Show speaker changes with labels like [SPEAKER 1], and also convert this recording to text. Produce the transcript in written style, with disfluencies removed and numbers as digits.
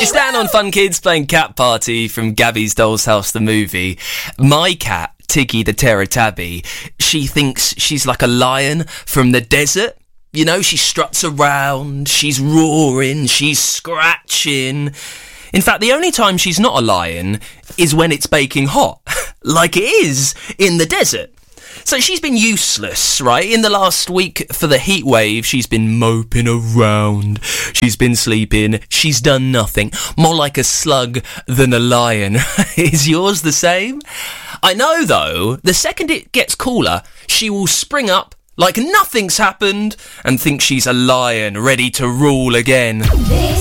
[SPEAKER 1] It's Dan on Fun Kids playing Cat Party from Gabby's Doll's House, the movie. My cat, Tiggy the Teletubby, she thinks she's like a lion from the desert. You know, she struts around, she's roaring, she's scratching. In fact, the only time she's not a lion is when it's baking hot, like it is in the desert. So she's been useless, right? In the last week for the heat wave, she's been moping around. She's been sleeping. She's done nothing. More like a slug than a lion. Is yours the same? I know, though, the second it gets cooler, she will spring up like nothing's happened and think she's a lion ready to rule again.
[SPEAKER 2] This